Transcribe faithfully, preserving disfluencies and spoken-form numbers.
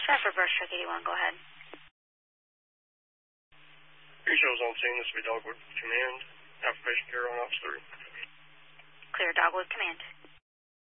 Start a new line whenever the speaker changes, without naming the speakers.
Sorry for Brush Truck eighty-one, go ahead.
Pre-show's on scene, this will be Dogwood Command. Affirmation carry on Ops three.
Clear, Dogwood Command.